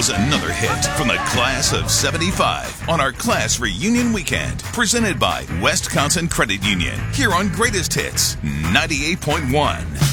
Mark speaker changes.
Speaker 1: was another hit from the class of 75 on our class reunion weekend, presented by Wisconsin Credit Union, here on Greatest Hits 98.1.